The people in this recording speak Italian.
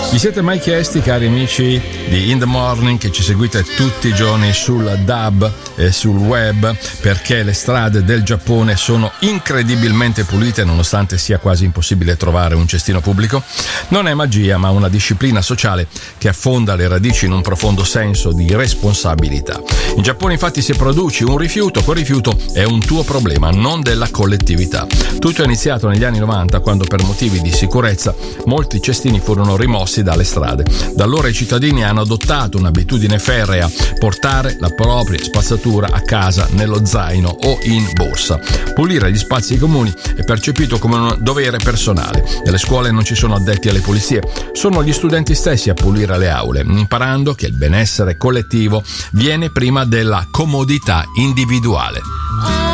Vi siete mai chiesti, cari amici di In The Morning, che ci seguite tutti i giorni sul DAB e sul web, perché le strade del Giappone sono incredibilmente pulite nonostante sia quasi impossibile trovare un cestino pubblico? Non è magia, ma una disciplina sociale che affonda le radici in un profondo senso di responsabilità. In Giappone infatti se produci un rifiuto, quel rifiuto è un tuo problema, non della collettività. Tutto è iniziato negli anni 90, quando per motivi di sicurezza molti cestini furono rimossi dalle strade. Da allora i cittadini hanno adottato un'abitudine ferrea: portare la propria spazzatura a casa nello zaino o in borsa. Pulire gli spazi comuni è percepito come un dovere personale. Nelle scuole non ci sono addetti alle pulizie, sono gli studenti stessi a pulire le aule, imparando che il benessere collettivo viene prima della comodità individuale.